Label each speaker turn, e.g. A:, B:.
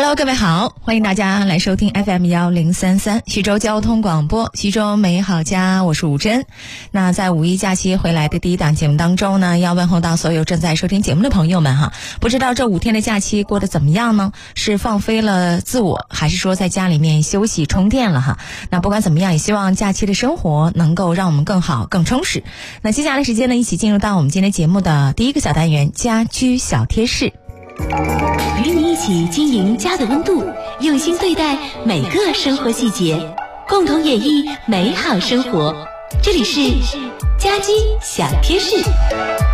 A: Hello， 各位好，欢迎大家来收听 FM1033 徐州交通广播，徐州美好家，我是吴珍。那在五一假期回来的第一档节目当中呢，要问候到所有正在收听节目的朋友们哈。不知道这5天的假期过得怎么样呢？是放飞了自我，还是说在家里面休息充电了哈？那不管怎么样，也希望假期的生活能够让我们更好更充实。那接下来时间呢，一起进入到我们今天节目的第一个小单元，家居小贴士。
B: 与你一起经营家的温度，用心对待每个生活细节，共同演绎美好生活。这里是家居小贴士。